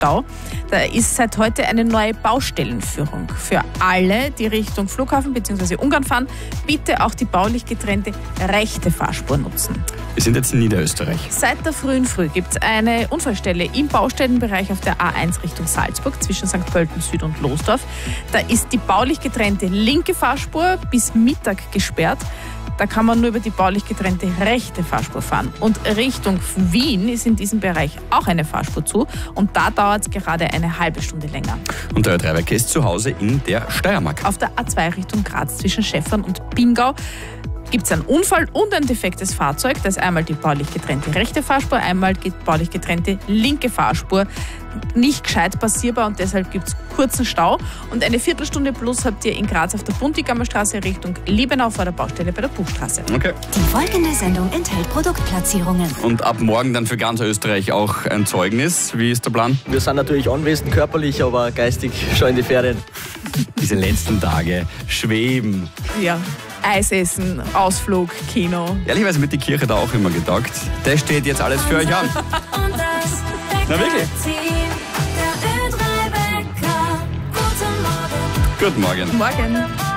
Stau. Da ist seit heute eine neue Baustellenführung. Für alle, die Richtung Flughafen bzw. Ungarn fahren, bitte auch die baulich getrennte rechte Fahrspur nutzen. Wir sind jetzt in Niederösterreich. Seit der frühen Früh gibt es eine Unfallstelle im Baustellenbereich auf der A1 Richtung Salzburg zwischen St. Pölten Süd und Losdorf. Da ist die baulich getrennte linke Fahrspur bis Mittag gesperrt. Da kann man nur über die baulich getrennte rechte Fahrspur fahren. Und Richtung Wien ist in diesem Bereich auch eine Fahrspur zu. Und da dauert es gerade eine halbe Stunde länger. Und der Ö3-Werke ist zu Hause in der Steiermark. Auf der A2 Richtung Graz zwischen Schäffern und Pingau gibt es einen Unfall und ein defektes Fahrzeug. Da ist einmal die baulich getrennte rechte Fahrspur, einmal die baulich getrennte linke Fahrspur. Nicht gescheit passierbar und deshalb gibt es kurzen Stau. Und eine Viertelstunde plus habt ihr in Graz auf der Buntigammerstraße Richtung Liebenau vor der Baustelle bei der Buchstraße. Okay. Die folgende Sendung enthält Produktplatzierungen. Und ab morgen dann für ganz Österreich auch ein Zeugnis. Wie ist der Plan? Wir sind natürlich anwesend, körperlich, aber geistig schon in die Ferien. Diese letzten Tage schweben. Ja. Eis essen, Ausflug, Kino. Ehrlicherweise wird die Kirche da auch immer getaugt. Das steht jetzt alles für euch an. Na wirklich? Der Ö3-Wecker. Guten Morgen. Guten Morgen. Morgen.